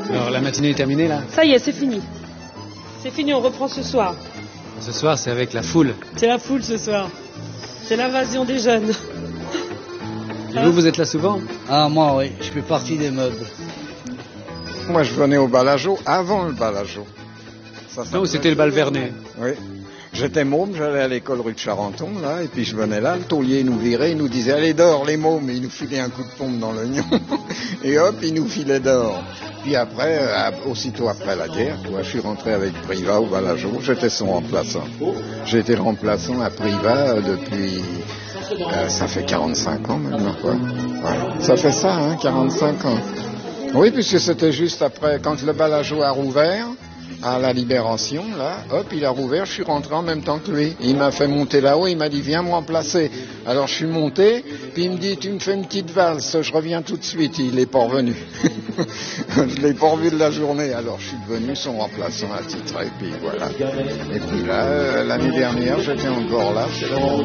Alors la matinée est terminée là? Ça y est, c'est fini. C'est fini, on reprend ce soir. Ce soir c'est avec la foule. C'est la foule ce soir. C'est l'invasion des jeunes. Et vous êtes là souvent? Ah moi oui, je fais partie des meubles. Moi je venais au Balageau avant le Balageau. Non, c'était le bal Vernet. Oui. J'étais môme, j'allais à l'école rue de Charenton, là, et puis je venais là, le taulier nous virait, il nous disait allez dehors les mômes, et il nous filait un coup de pompe dans l'oignon, et hop, il nous filait dehors. Puis après, aussitôt après la guerre, je suis rentré avec Privat au Balageau, j'étais son remplaçant. J'ai été remplaçant à Privat depuis, ça fait 45 ans maintenant, quoi. Ouais. Ça fait ça, hein, 45 ans. Oui, puisque c'était juste après, quand le Balageau a rouvert, à la Libération, là, hop, il a rouvert, je suis rentré en même temps que lui. Il m'a fait monter là-haut, il m'a dit, viens me remplacer. Alors je suis monté, puis il me dit, tu me fais une petite valse, je reviens tout de suite. Il n'est pas revenu. Je l'ai pas revu de la journée, alors je suis devenu son remplaçant à titre, et puis voilà. Et puis là, l'année dernière, j'étais encore là, c'est là.